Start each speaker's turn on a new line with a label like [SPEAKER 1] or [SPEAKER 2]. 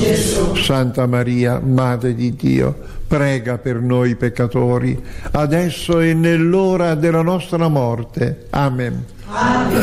[SPEAKER 1] Gesù.
[SPEAKER 2] Santa Maria, Madre di Dio, prega per noi peccatori, adesso e nell'ora della nostra morte. Amen.
[SPEAKER 1] Amen.